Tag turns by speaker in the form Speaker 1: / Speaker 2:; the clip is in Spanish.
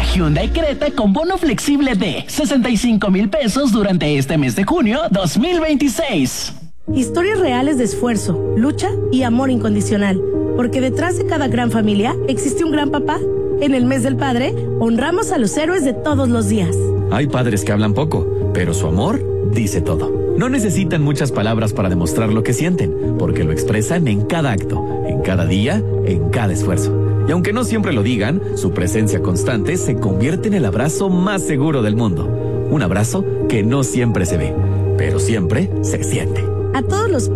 Speaker 1: Hyundai Creta con bono flexible de 65,000 pesos durante este mes de junio 2026.
Speaker 2: Historias reales de esfuerzo, lucha y amor incondicional. Porque detrás de cada gran familia existe un gran papá. En el mes del padre, honramos a los héroes de todos los días.
Speaker 3: Hay padres que hablan poco, pero su amor dice todo. No necesitan muchas palabras para demostrar lo que sienten, porque lo expresan en cada acto, en cada día, en cada esfuerzo. Y aunque no siempre lo digan, su presencia constante se convierte en el abrazo más seguro del mundo. Un abrazo que no siempre se ve, pero siempre se siente.
Speaker 2: A todos los